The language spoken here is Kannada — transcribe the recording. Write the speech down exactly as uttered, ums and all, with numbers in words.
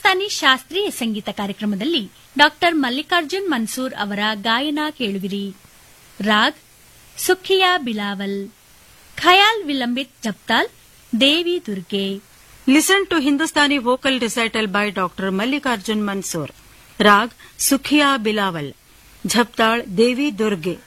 ಹಿಂದೂಸ್ತಾನಿ ಶಾಸ್ತ್ರೀಯ ಸಂಗೀತ ಕಾರ್ಯಕ್ರಮದಲ್ಲಿ ಡಾಕ್ಟರ್ ಮಲ್ಲಿಕಾರ್ಜುನ್ ಮನ್ಸೂರ್ ಅವರ ಗಾಯನ ಕೇಳುವಿರಿ. ರಾಗ್ ಸುಖಿಯಾ ಬಿಲಾವಲ್, ಖಯಾಲ್ ವಿಲಂಬಿತ್ ಜಪ್ತಾಲ್, ದೇವಿ Durga. Listen to Hindustani vocal recital by Doctor Mallikarjun Mansoor. Rag Sukhiya Bilawal, Jhaptal Devi Durge.